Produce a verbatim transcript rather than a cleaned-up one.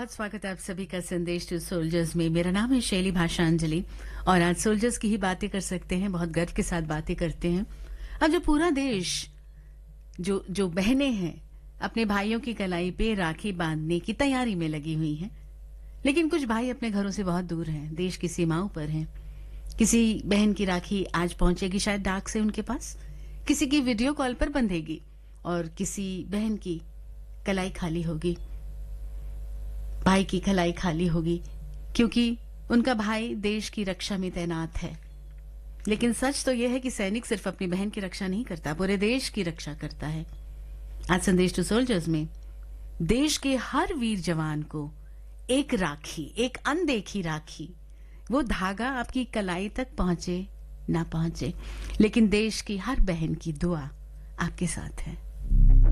बहुत स्वागत है आप सभी का संदेश टू सोल्जर्स में। मेरा नाम है शैली भाषांजलि और आज सोल्जर्स की ही बातें कर सकते हैं, बहुत गर्व के साथ बातें करते हैं। अब जो पूरा देश जो जो बहनें हैं अपने भाइयों की कलाई पे राखी बांधने की तैयारी में लगी हुई हैं, लेकिन कुछ भाई अपने घरों से बहुत दूर हैं, देश की सीमाओं पर हैं। किसी बहन की राखी आज पहुंचेगी शायद डाक से उनके पास, किसी की वीडियो कॉल पर बंधेगी और किसी बहन की कलाई खाली होगी, भाई की कलाई खाली होगी, क्योंकि उनका भाई देश की रक्षा में तैनात है। लेकिन सच तो यह है कि सैनिक सिर्फ अपनी बहन की रक्षा नहीं करता, पूरे देश की रक्षा करता है। आज संदेश टू सोल्जर्स में देश के हर वीर जवान को एक राखी, एक अनदेखी राखी, वो धागा आपकी कलाई तक पहुंचे ना पहुंचे, लेकिन देश की हर बहन की दुआ आपके साथ है।